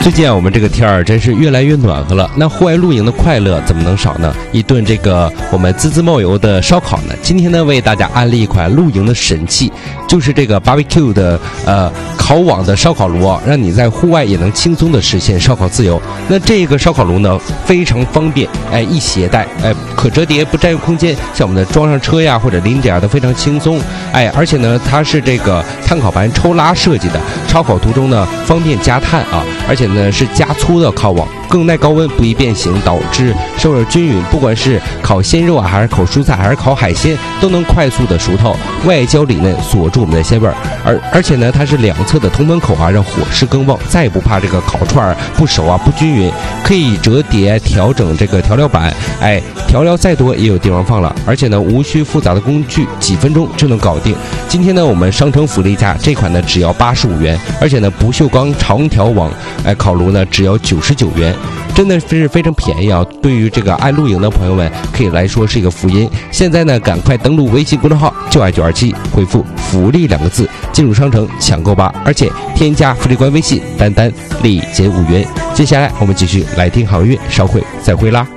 最近啊，我们这个天儿真是越来越暖和了。那户外露营的快乐怎么能少呢？一顿这个我们滋滋冒油的烧烤呢，今天呢为大家安利一款露营的神器，就是这个 barbecue 的烤网的烧烤炉啊，让你在户外也能轻松的实现烧烤自由。那这个烧烤炉呢非常方便，易携带，可折叠，不占用空间，像我们的装上车呀或者拎着呀都非常轻松。而且呢它是这个碳烤盘抽拉设计的，烧烤途中呢方便加炭啊，而且呢是加粗的烤网，更耐高温，不易变形，导致受热均匀。不管是烤鲜肉啊，还是烤蔬菜，还是烤海鲜，都能快速的熟透，外焦里嫩，锁住我们的鲜味儿。而且呢，它是两侧的通风口啊，让火势更旺，再也不怕这个烤串不熟啊、不均匀。可以折叠调整这个调料板，调料再多也有地方放了。而且呢，无需复杂的工具，几分钟就能搞定。今天呢，我们商城福利价这款呢只要85元，而且呢不锈钢长条网烤炉呢只要99元，真的是非常便宜啊！对于这个爱露营的朋友们，可以来说是一个福音。现在呢，赶快登录微信公众号“就爱927”，回复“福利”2个字，进入商城抢购吧！而且添加福利官微信，单立减5元。接下来我们继续来听好音乐，稍会再会啦。